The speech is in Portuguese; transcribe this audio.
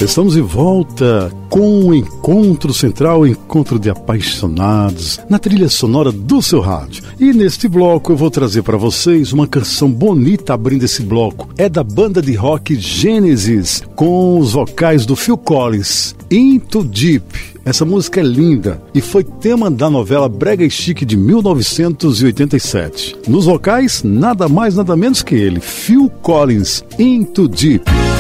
Estamos de volta com o Encontro Central, Encontro de Apaixonados, na trilha sonora do seu rádio. E neste bloco eu vou trazer para vocês uma canção bonita abrindo esse bloco. É da banda de rock Genesis, com os vocais do Phil Collins, Into Deep. Essa música é linda e foi tema da novela Brega e Chique de 1987. Nos vocais, nada mais, nada menos que ele, Phil Collins, Into Deep.